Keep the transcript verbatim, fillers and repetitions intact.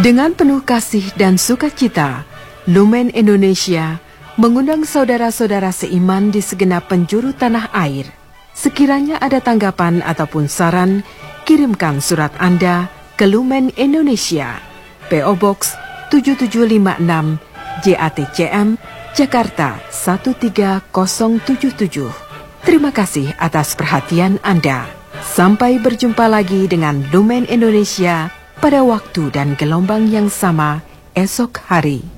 Dengan penuh kasih dan sukacita, Lumen Indonesia mengundang saudara-saudara seiman di segenap penjuru tanah air. Sekiranya ada tanggapan ataupun saran, kirimkan surat Anda ke Lumen Indonesia, P O Box tujuh tujuh lima enam, J A T C M, Jakarta satu tiga nol tujuh tujuh. Terima kasih atas perhatian Anda. Sampai berjumpa lagi dengan Lumen Indonesia pada waktu dan gelombang yang sama esok hari.